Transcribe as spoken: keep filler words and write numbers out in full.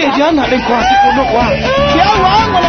家那里挂是不能挂，天王我